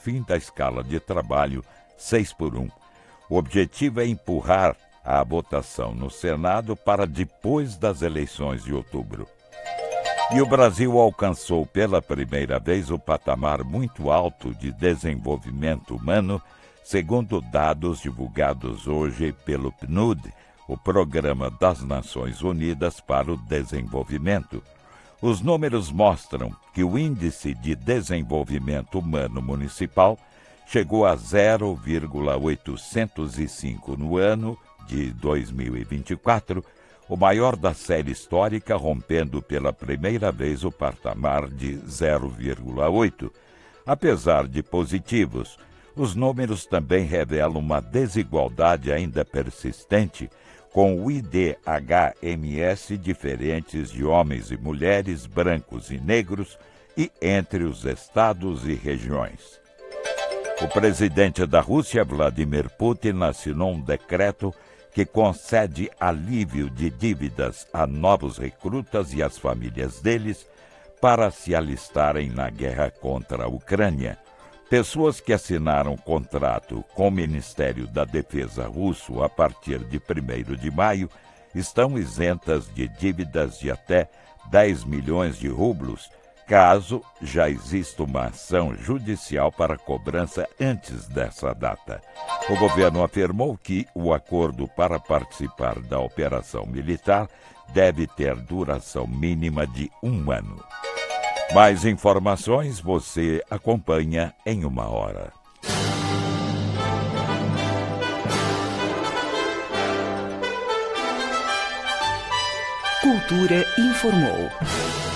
fim da escala de trabalho 6x1. O objetivo é empurrar a votação no Senado para depois das eleições de outubro. E o Brasil alcançou pela primeira vez o patamar muito alto de desenvolvimento humano, segundo dados divulgados hoje pelo PNUD, o Programa das Nações Unidas para o Desenvolvimento. Os números mostram que o Índice de Desenvolvimento Humano Municipal chegou a 0,805 no ano de 2024, o maior da série histórica, rompendo pela primeira vez o patamar de 0,8. Apesar de positivos, os números também revelam uma desigualdade ainda persistente, com o IDH-MS diferentes de homens e mulheres, brancos e negros, e entre os estados e regiões. O presidente da Rússia, Vladimir Putin, assinou um decreto que concede alívio de dívidas a novos recrutas e às famílias deles para se alistarem na guerra contra a Ucrânia. Pessoas que assinaram contrato com o Ministério da Defesa russo a partir de 1º de maio estão isentas de dívidas de até 10 milhões de rublos, caso já exista uma ação judicial para cobrança antes dessa data. O governo afirmou que o acordo para participar da operação militar deve ter duração mínima de 1 ano. Mais informações você acompanha em 1 hora. Cultura informou.